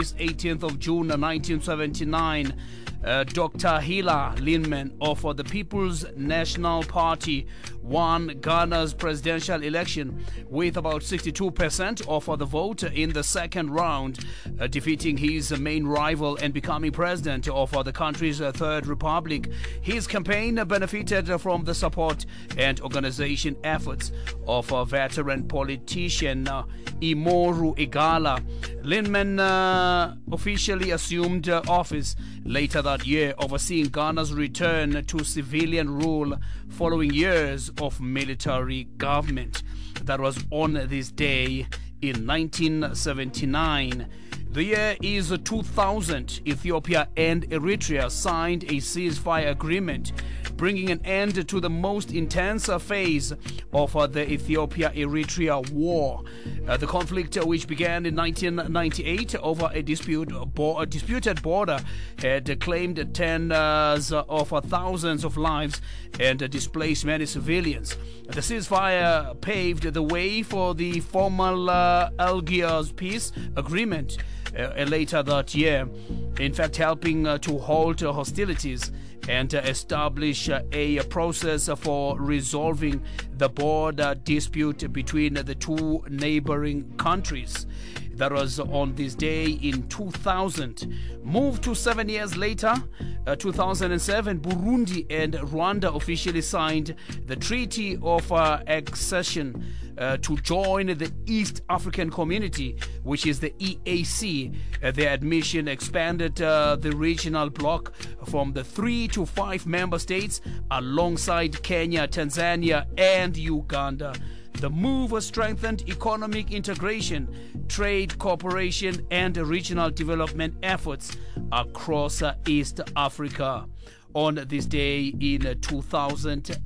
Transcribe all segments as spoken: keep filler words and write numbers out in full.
this eighteenth of June nineteen seventy-nine, uh, Doctor Hila Linman of the People's National Party won Ghana's presidential election with about sixty-two percent of the vote in the second round, uh, defeating his main rival and becoming president of the country's third republic. His campaign benefited from the support and organization efforts of a veteran politician, uh, Imoru Igala. Linman uh, officially assumed uh, office later that year, overseeing Ghana's return to civilian rule following years of military government. That was on this day in nineteen seventy-nine. The year is two thousand. Ethiopia and Eritrea signed a ceasefire agreement, bringing an end to the most intense phase of uh, the Ethiopia-Eritrea war. Uh, the conflict, uh, which began in nineteen ninety-eight over a, dispute, bo- a disputed border, had claimed tens of uh, thousands of lives and uh, displaced many civilians. The ceasefire paved the way for the formal uh, Algiers peace agreement uh, later that year, in fact helping uh, to halt uh, hostilities and uh, establish uh, a process for resolving the border dispute between the two neighboring countries. That was on this day in two thousand. Moved to seven years later, uh, two thousand seven, Burundi and Rwanda officially signed the Treaty of uh, Accession uh, to join the East African Community, which is the E A C. Uh, their admission expanded uh, the regional bloc from the three to five member states alongside Kenya, Tanzania, and Uganda. The move strengthened economic integration, trade cooperation, and regional development efforts across East Africa on this day in two thousand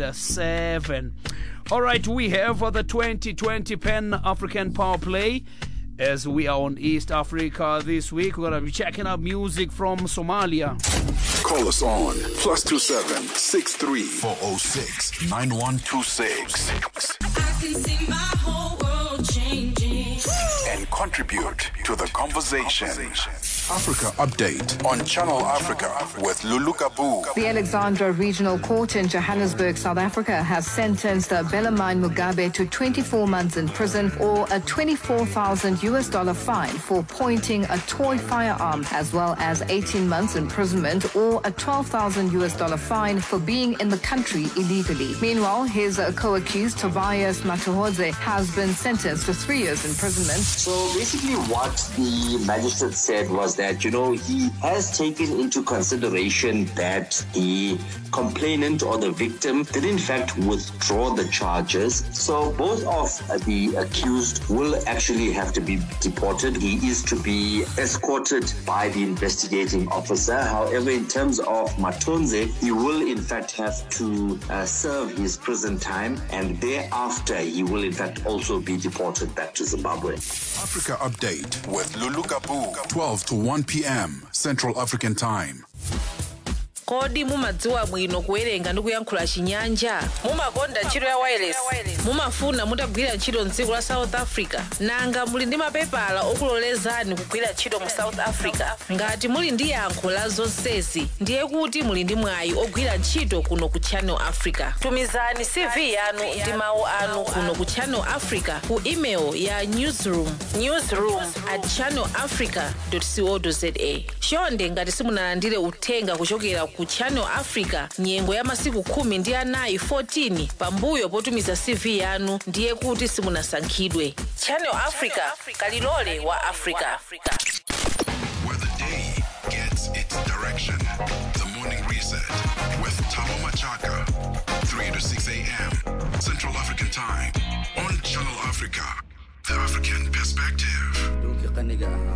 seven. All right, we have the twenty twenty Pan-African Power Play. As we are on East Africa this week, we're going to be checking out music from Somalia. Call us on plus two seven six three four zero six nine one two six. I can see my whole world changing. And contribute to the conversation. Africa Update on Channel Africa with Lulu Gabu. The Alexandra Regional Court in Johannesburg, South Africa, has sentenced Bellarmine Mugabe to twenty-four months in prison or a twenty-four thousand U S dollar fine for pointing a toy firearm, as well as eighteen months imprisonment or a twelve thousand U S dollar fine for being in the country illegally. Meanwhile, his co-accused Tobias Matuhodze has been sentenced to three years imprisonment. So basically what the magistrate said was that, you know, he has taken into consideration that the complainant or the victim did in fact withdraw the charges. So both of the accused will actually have to be deported. He is to be escorted by the investigating officer. However, in terms of Matonze, he will in fact have to uh, serve his prison time, and thereafter he will in fact also be deported back to Zimbabwe. Africa Update with Lulu Gabu, twelve to one p.m. Central African Time. Kodi mumadziwa bwino kuwerenga ndi kuyankhula chinyanja, mumakonda ntchito ya wireless, mumafuna mutagwira ntchito mdziko la South Africa, nanga muli ndi mapepala okulolezani kugwira ntchito mu South Africa. Ngati muli ndi yankho la zonsezi, ndiye kuti muli ndi mwayi ogwira ntchito kuno ku Channel Africa. Tumizani C V yanu ndi mawu anu kuno ku Channel Africa ku email ya newsroom newsroom at channel africa dot co dot za. Chonde ngati simunalandire uthenga kuchokera ku Channel Africa nyengo ya masiku khumi ndi anayi fourteen pambuyo potumiza C V yanu, ndiye kuti simunasankhidwe. Channel Africa, kalilole wa Africa. Where the day gets its direction. The morning reset with Tabo Machaka, three to six a.m. Central African Time on Channel Africa, the African perspective.